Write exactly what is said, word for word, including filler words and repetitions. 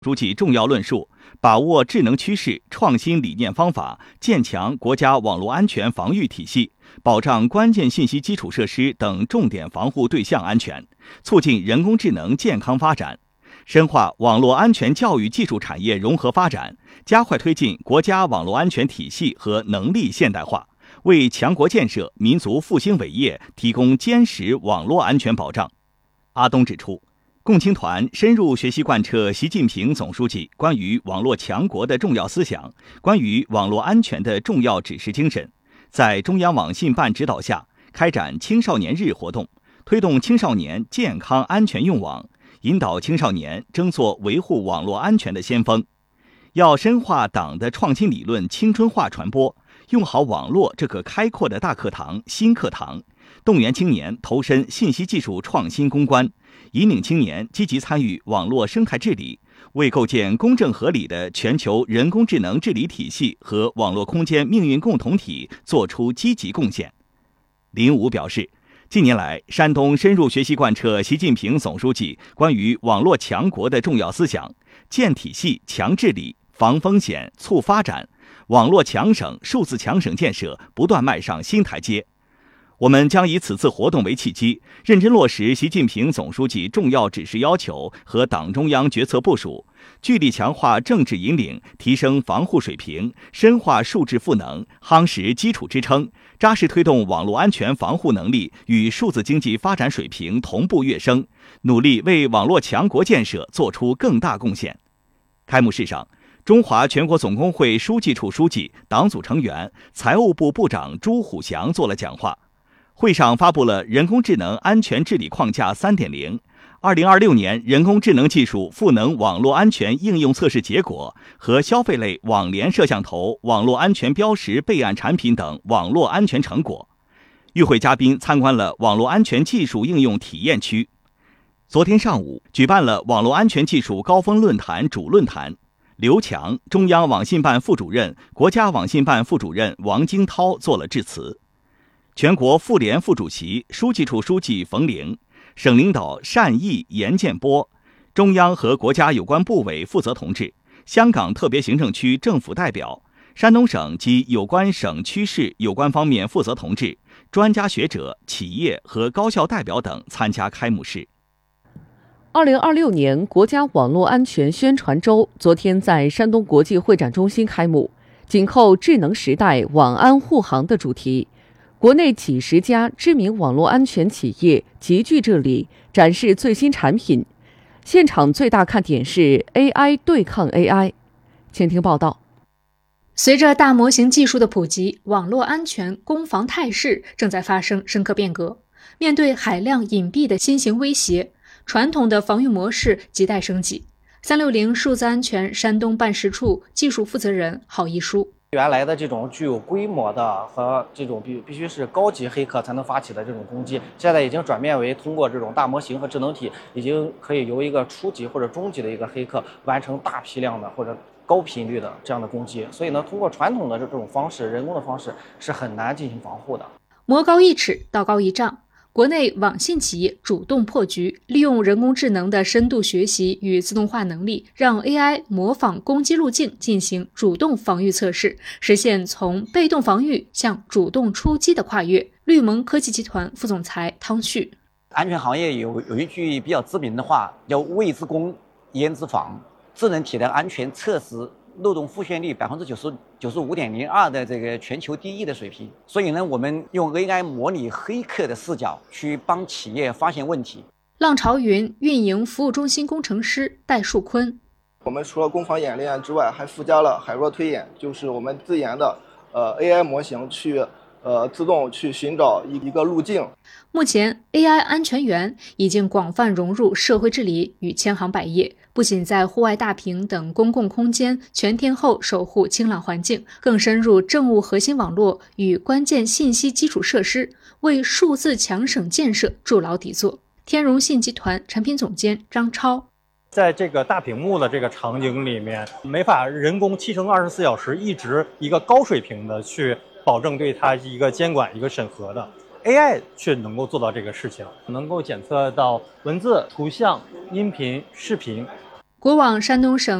书记重要论述，把握智能趋势、创新理念方法，建强国家网络安全防御体系，保障关键信息基础设施等重点防护对象安全，促进人工智能健康发展，深化网络安全教育技术产业融合发展，加快推进国家网络安全体系和能力现代化，为强国建设、民族复兴伟业提供坚实网络安全保障。阿东指出，共青团深入学习贯彻习近平总书记关于网络强国的重要思想、关于网络安全的重要指示精神，在中央网信办指导下开展青少年日活动，推动青少年健康安全用网，引导青少年争做维护网络安全的先锋。要深化党的创新理论青春化传播，用好网络这个开阔的大课堂、新课堂，动员青年投身信息技术创新攻关，引领青年积极参与网络生态治理，为构建公正合理的全球人工智能治理体系和网络空间命运共同体作出积极贡献。林武表示，近年来，山东深入学习贯彻习近平总书记关于网络强国的重要思想，建体系、强治理、防风险、促发展，网络强省、数字强省建设不断迈上新台阶。我们将以此次活动为契机，认真落实习近平总书记重要指示要求和党中央决策部署，聚力强化政治引领，提升防护水平，深化数字赋能，夯实基础支撑，扎实推动网络安全防护能力与数字经济发展水平同步跃升，努力为网络强国建设做出更大贡献。开幕式上，中华全国总工会书记处书记、党组成员、财务部部长朱虎祥作了讲话。会上发布了人工智能安全治理框架 三点零， 二零二六年人工智能技术赋能网络安全应用测试结果和消费类网联摄像头网络安全标识备案产品等网络安全成果。与会嘉宾参观了网络安全技术应用体验区。昨天上午举办了网络安全技术高峰论坛主论坛，刘强、中央网信办副主任、国家网信办副主任王京涛作了致辞。全国妇联副主席、书记处书记冯玲，省领导单毅、严建波，中央和国家有关部委负责同志，香港特别行政区政府代表，山东省及有关省区市有关方面负责同志、专家学者、企业和高校代表等参加开幕式。 二零二六年国家网络安全宣传周昨天在山东国际会展中心开幕，紧扣智能时代网安护航的主题，国内几十家知名网络安全企业集聚这里，展示最新产品。现场最大看点是 A I 对抗 A I。请听报道。 随着大模型技术的普及，网络安全攻防态势正在发生深刻变革。面对海量隐蔽的新型威胁，传统的防御模式亟待升级。三六零数字安全山东办事处技术负责人郝一书。 原来的这种具有规模的和这种必必须是高级黑客才能发起的这种攻击，现在已经转变为通过这种大模型和智能体，已经可以由一个初级或者中级的一个黑客完成大批量的或者高频率的这样的攻击。所以呢，通过传统的这种方式，人工的方式是很难进行防护的。 魔高一尺，道高一丈。国内网信企业主动破局，利用人工智能的深度学习与自动化能力，让 A I 模仿攻击路径进行主动防御测试，实现从被动防御向主动出击的跨越。绿盟科技集团副总裁汤旭： 安全行业有有一句比较知名的话，叫未知攻，焉知防。智能体的安全测试漏洞复现率百分之九十九十五点零二的这个全球第一的水平，所以呢，我们用 A I 模拟黑客的视角去帮企业发现问题。 浪潮云运营服务中心工程师戴树坤： 我们除了攻防演练之外，还附加了海弱推演，就是我们自研的呃 A I 模型去呃自动去寻找一一个路径。 目前 A I 安全员已经广泛融入社会治理与千行百业，不仅在户外大屏等公共空间全天候守护清朗环境，更深入政务核心网络与关键信息基础设施，为数字强省建设筑牢底座。天融信集团产品总监张超： 在这个大屏幕的这个场景里面，没法人工七乘二十四小时一直一个高水平的去保证对它一个监管、一个审核的。A I 却能够做到这个事情，能够检测到文字、图像、音频、视频。 国网山东省